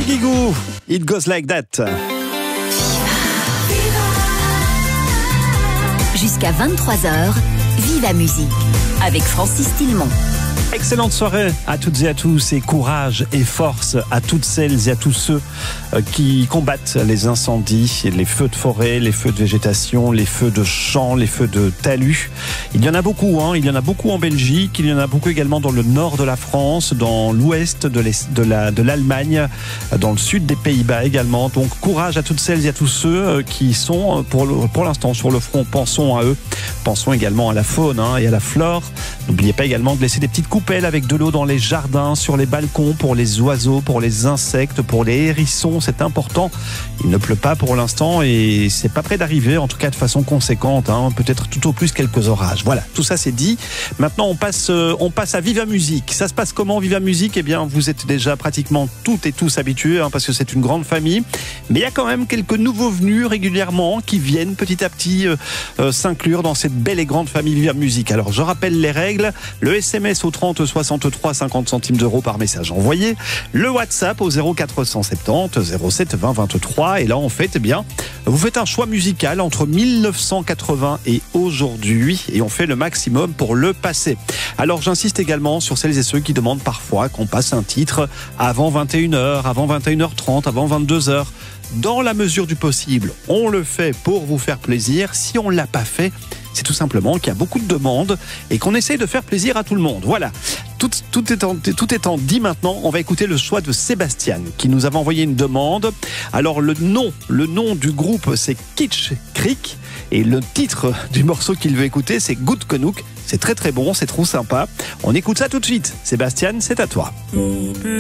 Guigou, It Goes Like That. Jusqu'à 23h, Viva Musique avec Francis Tillemont. Excellente soirée à toutes et à tous et courage et force à toutes celles et à tous ceux qui combattent les incendies, les feux de forêt, les feux de végétation, les feux de champs, les feux de talus. Il y en a beaucoup, il y en a beaucoup en Belgique, il y en a beaucoup également dans le nord de la France, dans l'ouest de l'Allemagne, dans le sud des Pays-Bas également. Donc courage à toutes celles et à tous ceux qui sont pour l'instant sur le front. Pensons à eux, pensons également à la faune et à la flore. N'oubliez pas également de laisser des petites coupelles avec de l'eau dans les jardins, sur les balcons, pour les oiseaux, pour les insectes, pour les hérissons. C'est important. Il ne pleut pas pour l'instant et c'est pas près d'arriver, en tout cas de façon conséquente. Peut-être tout au plus quelques orages. Voilà, tout ça c'est dit. Maintenant on passe à Viva Musique. Ça se passe comment Viva Musique ? Eh bien, vous êtes déjà pratiquement toutes et tous habitués parce que c'est une grande famille. Mais il y a quand même quelques nouveaux venus régulièrement qui viennent petit à petit s'inclure dans cette belle et grande famille Viva Musique. Alors je rappelle les règles. Le SMS au 30 63 50 centimes d'euros par message envoyé. Le WhatsApp au 0470 07 20 23. Et là, en fait, vous faites un choix musical entre 1980 et aujourd'hui et on fait le maximum pour le passer. Alors, j'insiste également sur celles et ceux qui demandent parfois qu'on passe un titre avant 21h, avant 21h30, avant 22h. Dans la mesure du possible, on le fait pour vous faire plaisir. Si on ne l'a pas fait, c'est tout simplement qu'il y a beaucoup de demandes et qu'on essaye de faire plaisir à tout le monde. Voilà. Tout étant dit maintenant, on va écouter le choix de Sébastien qui nous avait envoyé une demande. Alors le nom du groupe c'est Kitsch Creek et le titre du morceau qu'il veut écouter c'est Good Canuck. C'est très très bon, c'est trop sympa. On écoute ça tout de suite. Sébastien, c'est à toi.